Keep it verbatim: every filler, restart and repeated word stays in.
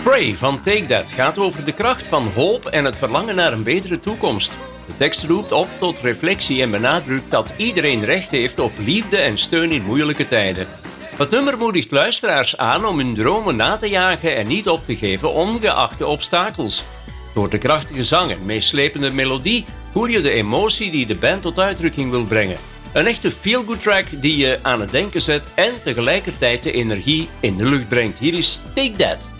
Pray van Take That gaat over de kracht van hoop en het verlangen naar een betere toekomst. De tekst roept op tot reflectie en benadrukt dat iedereen recht heeft op liefde en steun in moeilijke tijden. Het nummer moedigt luisteraars aan om hun dromen na te jagen en niet op te geven ongeacht de obstakels. Door de krachtige zang en meeslepende melodie voel je de emotie die de band tot uitdrukking wil brengen. Een echte feel-good track die je aan het denken zet en tegelijkertijd de energie in de lucht brengt. Hier is Take That.